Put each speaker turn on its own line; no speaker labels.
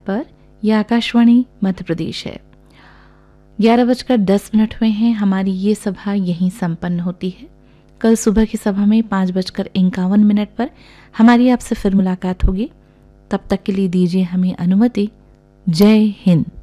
पर यह आकाशवाणी मध्य प्रदेश है। 11:10 हुए हैं। हमारी ये सभा यहीं संपन्न होती है। कल सुबह की सभा में 5:51 पर हमारी आपसे फिर मुलाकात होगी। तब तक के लिए दीजिए हमें अनुमति। जय हिंद।